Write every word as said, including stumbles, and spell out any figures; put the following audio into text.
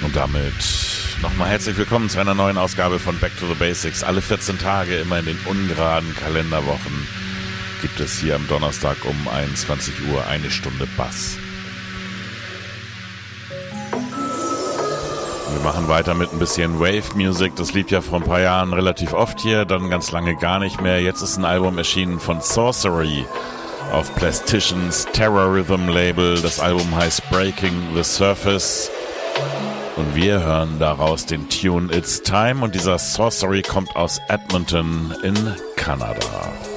Und damit nochmal herzlich willkommen zu einer neuen Ausgabe von Back to the Basics. Alle vierzehn Tage, immer in den ungeraden Kalenderwochen, gibt es hier am Donnerstag um einundzwanzig Uhr eine Stunde Bass. Wir machen weiter mit ein bisschen Wave Music. Das lief ja vor ein paar Jahren relativ oft hier, dann ganz lange gar nicht mehr. Jetzt ist ein Album erschienen von Sorcery auf Plastitions Terrorism Label. Das Album heißt Breaking the Surface. Und wir hören daraus den Tune It's Time. Und dieser Sorcery kommt aus Edmonton in Kanada.